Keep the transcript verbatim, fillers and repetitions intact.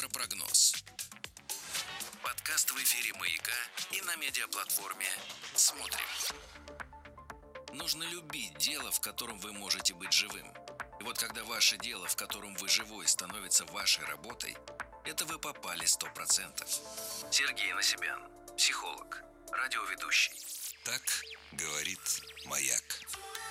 Метропрогноз. Подкаст в эфире «Маяка» и на медиаплатформе «Смотрим». Нужно любить дело, в котором вы можете быть живым. И вот когда ваше дело, в котором вы живой, становится вашей работой, это вы попали сто процентов. Сергей Насибян, психолог, радиоведущий. Так говорит «Маяк».